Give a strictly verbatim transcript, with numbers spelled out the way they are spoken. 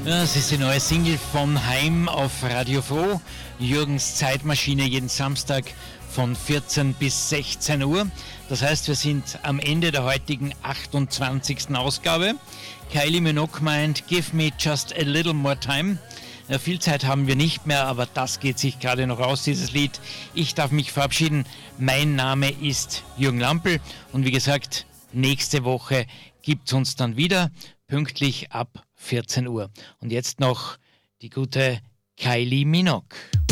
Das ist die neue Single von Heim auf Radio Froh. Jürgens Zeitmaschine jeden Samstag von vierzehn bis sechzehn Uhr. Das heißt, wir sind am Ende der heutigen achtundzwanzigsten Ausgabe. Kylie Minogue meint, give me just a little more time. Ja, viel Zeit haben wir nicht mehr, aber das geht sich gerade noch aus, dieses Lied. Ich darf mich verabschieden. Mein Name ist Jürgen Lampl und wie gesagt, nächste Woche gibt's uns dann wieder, pünktlich ab vierzehn Uhr. Und jetzt noch die gute Kylie Minogue.